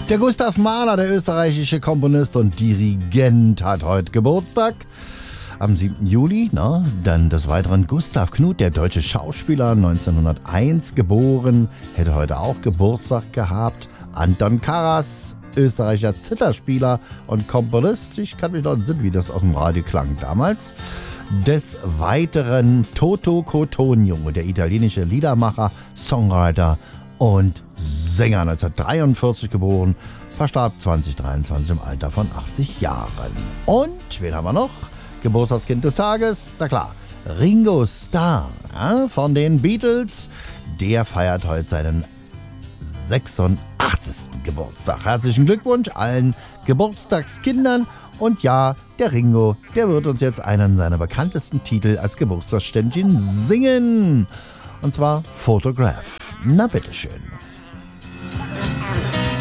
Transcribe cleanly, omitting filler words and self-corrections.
Der Gustav Mahler, der österreichische Komponist und Dirigent, hat heute Geburtstag. Am 7. Juli, dann des Weiteren Gustav Knuth, der deutsche Schauspieler, 1901 geboren, hätte heute auch Geburtstag gehabt. Anton Karas, österreichischer Zitherspieler und Komponist. Ich kann mich noch entsinnen, wie das aus dem Radio klang damals. Des Weiteren Toto Cotugno, der italienische Liedermacher, Songwriter und Sänger, 1943 geboren, verstarb 2023 im Alter von 80 Jahren. Und, wen haben wir noch? Geburtstagskind des Tages, na klar, Ringo Starr von den Beatles. Der feiert heute seinen 86. Geburtstag. Herzlichen Glückwunsch allen Geburtstagskindern. Und ja, der Ringo, der wird uns jetzt einen seiner bekanntesten Titel als Geburtstagsständchen singen. Und zwar Photograph. Na bitteschön.